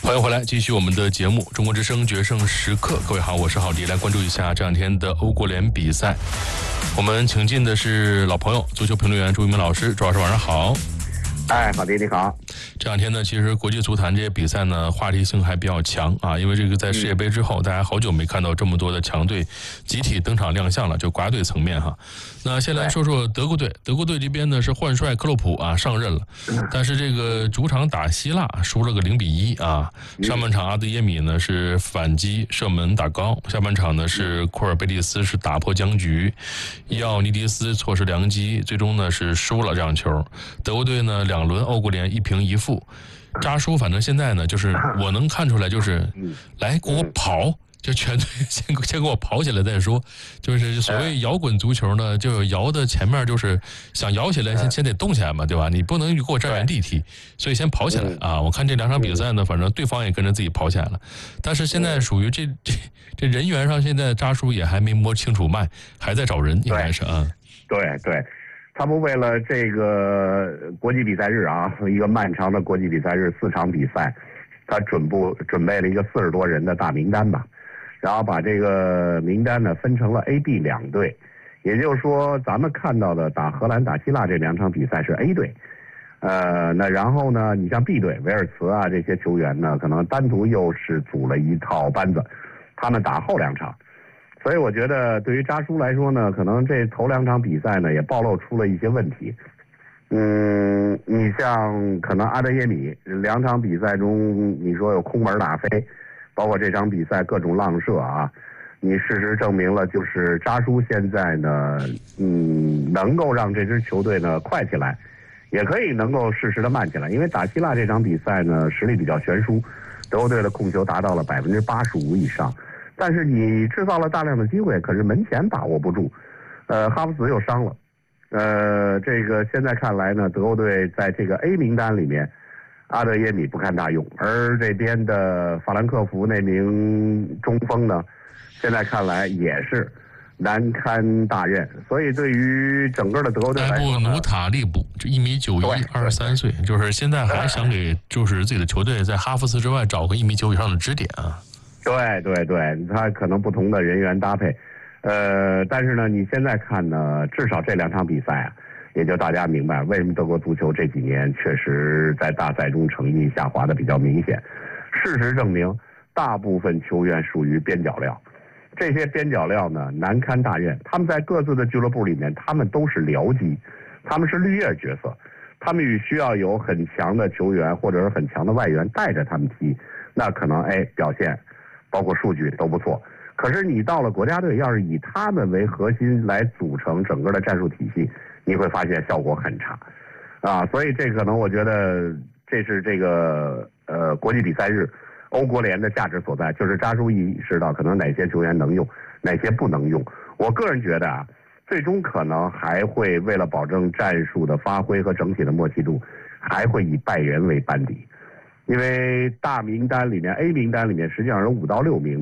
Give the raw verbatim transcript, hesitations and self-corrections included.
欢迎回来，继续我们的节目《中国之声决胜时刻》。各位好，我是郝迪，来关注一下这两天的欧国联比赛。我们请进的是老朋友，足球评论员朱一鸣老师。朱老师晚上好。 哎，郝迪你好。 这两天呢，其实国际足坛这些比赛呢，话题性还比较强啊，因为这个在世界杯之后，嗯、大家好久没看到这么多的强队集体登场亮相了，就国家队层面哈。那先来说说德国队，德国队这边呢是换帅克洛普啊上任了，但是这个主场打希腊输了个零比一啊。上半场阿德耶米呢是反击射门打高，下半场呢是库尔贝蒂斯是打破僵局，伊奥尼迪斯错失良机，最终呢是输了这场球。德国队呢两轮欧国联一平一负，扎叔反正现在呢就是我能看出来就是来给我跑。就全队先先给我跑起来再说，就是所谓摇滚足球呢，就摇的前面就是想摇起来先先得动起来嘛，对吧？你不能给我站原地踢，所以先跑起来啊！我看这两场比赛呢，反正对方也跟着自己跑起来了，但是现在属于这这这人员上，现在扎叔也还没摸清楚脉，还在找人，应该是啊。 对对，他们为了这个国际比赛日啊，一个漫长的国际比赛日，四场比赛，他准部准备了一个四十多人的大名单吧。然后把这个名单呢分成了 A、B 两队，也就是说，咱们看到的打荷兰、打希腊这两场比赛是 A 队，呃，那然后呢，你像 B 队，维尔茨啊这些球员呢，可能单独又是组了一套班子，他们打后两场，所以我觉得对于扎叔来说呢，可能这头两场比赛呢也暴露出了一些问题。嗯，你像可能阿德耶米两场比赛中，你说有空门打飞。包括这场比赛各种浪射啊，你事实证明了，就是扎叔现在呢，嗯，能够让这支球队呢快起来，也可以能够适时的慢起来。因为打希腊这场比赛呢，实力比较悬殊，德国队的控球达到了百分之八十五以上，但是你制造了大量的机会，可是门前把握不住。呃，哈弗茨又伤了，呃，这个现在看来呢，德国队在这个 A 名单里面。阿德耶米不堪大用，而这边的法兰克福那名中锋呢，现在看来也是难堪大任。所以对于整个的德国队来说， 埃布努塔利布这一米九一，二十三岁，就是现在还想给就是自己的球队在哈弗茨之外找个一米九以上的支点啊。 对对对，他可能不同的人员搭配，呃，但是呢，你现在看呢，至少这两场比赛啊。也就大家明白为什么德国足球这几年确实在大赛中成绩下滑的比较明显。事实证明，大部分球员属于边角料，这些边角料呢难堪大任。他们在各自的俱乐部里面，他们都是僚机，他们是绿叶角色，他们需要有很强的球员或者是很强的外援带着他们踢，那可能哎表现，包括数据都不错。可是你到了国家队，要是以他们为核心来组成整个的战术体系，你会发现效果很差，啊，所以这可能我觉得这是这个呃国际比赛日欧国联的价值所在，就是扎叔意识到可能哪些球员能用，哪些不能用。我个人觉得啊，最终可能还会为了保证战术的发挥和整体的默契度，还会以拜仁为班底，因为大名单里面 A 名单里面实际上有五到六名。